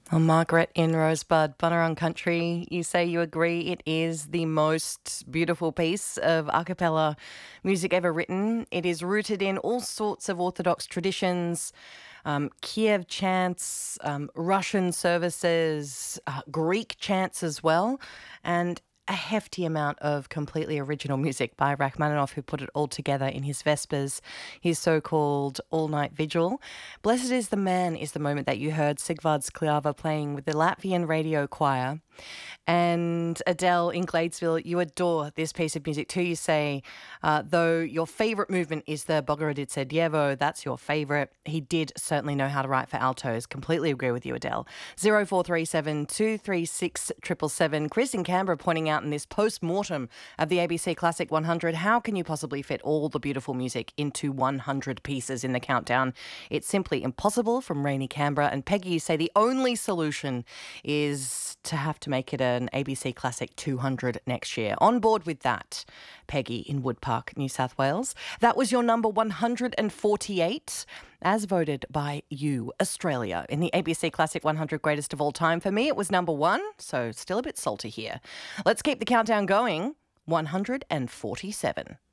Well, Margaret in Rosebud, Bunurong Country, you say you agree it is the most beautiful piece of a cappella music ever written. It is rooted in all sorts of Orthodox traditions, Kiev chants, Russian services, Greek chants as well, and a hefty amount of completely original music by Rachmaninoff, who put it all together in his Vespers, his so-called all-night vigil. Blessed is the Man is the moment that you heard Sigvard Skliava playing with the Latvian radio choir. And Adele in Gladesville, you adore this piece of music too. You say, though your favourite movement is the Bogorodice Dievo, that's your favourite. He did certainly know how to write for altos. Completely agree with you, Adele. 0437 236 777. Chris in Canberra pointing out in this post-mortem of the ABC Classic 100, how can you possibly fit all the beautiful music into 100 pieces in the countdown? It's simply impossible, from rainy Canberra. And Peggy, you say the only solution is to have to make it an ABC Classic 200 next year. On board with that, Peggy in Wood Park, New South Wales. That was your number 148, as voted by you, Australia, in the ABC Classic 100 Greatest of All Time. For me, it was number one, so still a bit salty here. Let's keep the countdown going. 147.